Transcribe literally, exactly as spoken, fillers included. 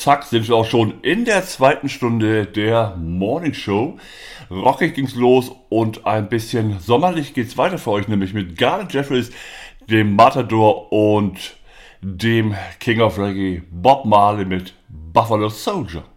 zack, sind wir auch schon in der zweiten Stunde der Morning Show. Rockig ging's los und ein bisschen sommerlich geht's weiter für euch, nämlich mit Garnet Jeffries, dem Matador und dem King of Reggae Bob Marley mit Buffalo Soldier.